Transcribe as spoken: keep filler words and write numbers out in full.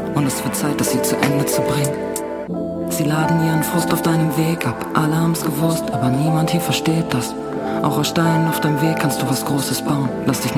und es wird Zeit, das sie zu Ende zu bringen. Sie laden ihren Frust auf deinem Weg ab, alle haben's gewusst, aber niemand hier versteht das. Auch aus Steinen auf deinem Weg kannst du was Großes bauen, lass dich nicht